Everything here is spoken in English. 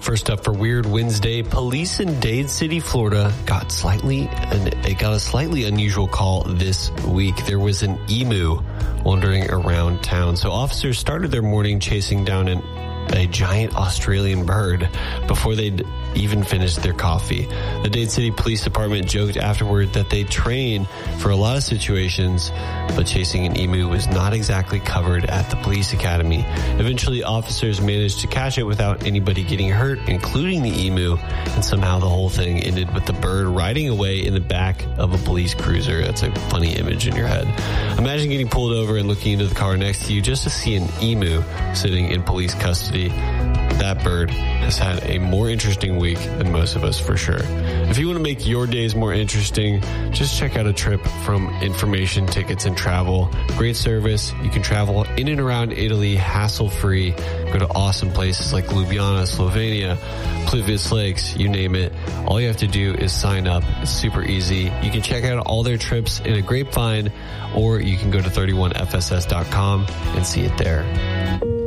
First up for Weird Wednesday, police in Dade City, Florida got a slightly unusual call this week. There was an emu wandering around town. So officers started their morning chasing down a giant Australian bird before they'd even finished their coffee. The Dade City Police Department joked afterward that they train for a lot of situations, but chasing an emu was not exactly covered at the police academy. Eventually, officers managed to catch it without anybody getting hurt, including the emu, and somehow the whole thing ended with the bird riding away in the back of a police cruiser. That's a funny image in your head. Imagine getting pulled over and looking into the car next to you just to see an emu sitting in police custody. That bird has had a more interesting week than most of us, for sure. If you want to make your days more interesting, just check out a trip from Information Tickets and Travel. Great service. You can travel in and around Italy hassle-free. Go to awesome places like Ljubljana, Slovenia, Plitvice Lakes, you name it. All you have to do is sign up. It's super easy. You can check out all their trips in a Grapevine, or you can go to 31fss.com and see it there.